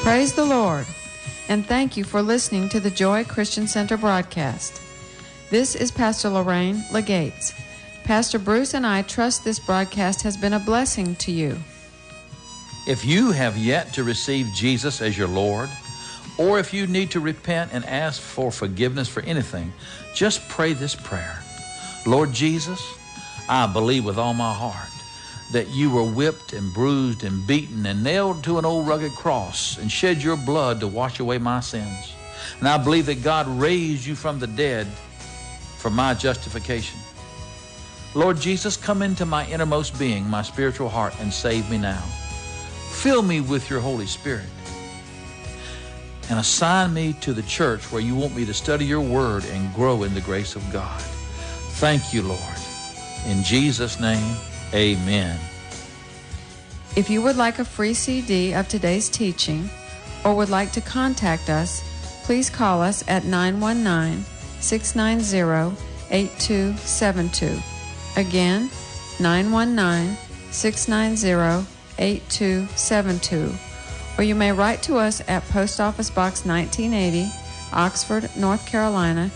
Praise the Lord, and thank you for listening to the Joy Christian Center broadcast. This is Pastor Lorraine Legates. Pastor Bruce and I trust this broadcast has been a blessing to you. If you have yet to receive Jesus as your Lord, or if you need to repent and ask for forgiveness for anything, just pray this prayer. Lord Jesus, I believe with all my heart that you were whipped and bruised and beaten and nailed to an old rugged cross and shed your blood to wash away my sins. And I believe that God raised you from the dead for my justification. Lord Jesus, come into my innermost being, my spiritual heart, and save me now. Fill me with your Holy Spirit and assign me to the church where you want me to study your word and grow in the grace of God. Thank you, Lord. In Jesus' name, amen. If you would like a free CD of today's teaching or would like to contact us, please call us at 919-690-8272. Again, 919-690-8272. Or you may write to us at Post Office Box 1980, Oxford, North Carolina,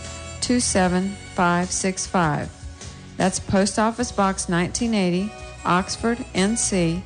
27565. That's Post Office Box 1980, Oxford, NC,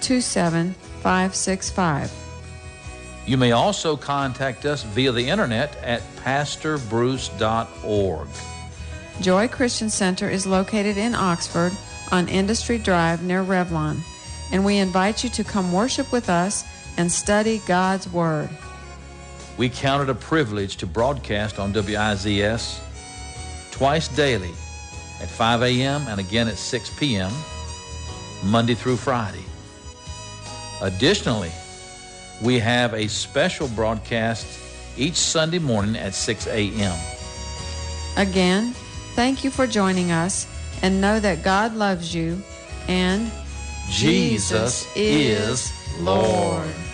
27565. You may also contact us via the internet at pastorbruce.org. Joy Christian Center is located in Oxford on Industry Drive near Revlon, and we invite you to come worship with us and study God's Word. We count it a privilege to broadcast on WIZS twice daily at 5 a.m. and again at 6 p.m., Monday through Friday. Additionally, we have a special broadcast each Sunday morning at 6 a.m. Again, thank you for joining us, and know that God loves you and Jesus is Lord.